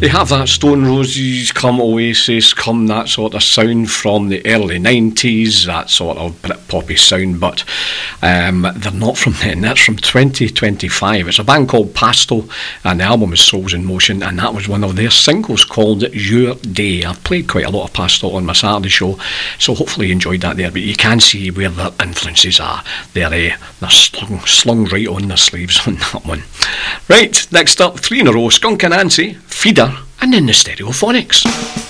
They have that Stone Roses, come Oasis, come that sort of sound from the early 90s, that sort of Britpoppy sound, but they're not from then. That's from 2025. It's a band called Pastel, and the album is Souls in Motion, and that was one of their singles called Your Day. I've played quite a lot of Pastel on my Saturday show, so hopefully you enjoyed that there, but you can see where their influences are. They're slung right on their sleeves on that one. Right, next up, 3 in a row, Skunk Anansie, Feeder, and then the Stereophonics.